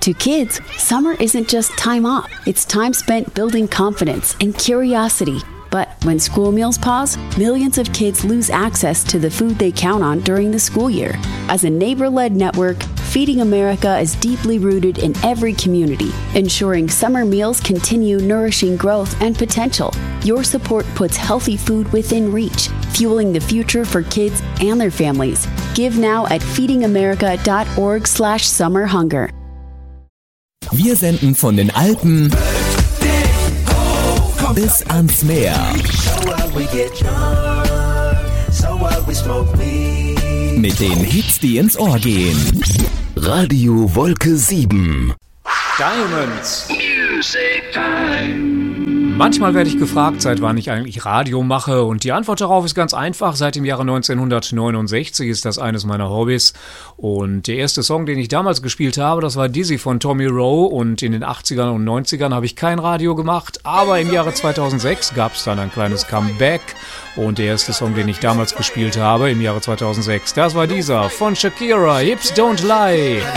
To kids, summer isn't just time off. It's time spent building confidence and curiosity. But when school meals pause, millions of kids lose access to the food they count on during the school year. As a neighbor-led network, Feeding America is deeply rooted in every community, ensuring summer meals continue nourishing growth and potential. Your support puts healthy food within reach, fueling the future for kids and their families. Give now at feedingamerica.org/summerhunger. Wir senden von den Alpen bis ans Meer. Mit den Hits, die ins Ohr gehen. Radio Wolke 7. Diamonds. Music Time. Manchmal werde ich gefragt, seit wann ich eigentlich Radio mache, und die Antwort darauf ist ganz einfach. Seit dem Jahre 1969 ist das eines meiner Hobbys, und der erste Song, den ich damals gespielt habe, das war Dizzy von Tommy Roe, und in den 80ern und 90ern habe ich kein Radio gemacht, aber im Jahre 2006 gab es dann ein kleines Comeback, und der erste Song, den ich damals gespielt habe im Jahre 2006, das war dieser von Shakira, Hips Don't Lie.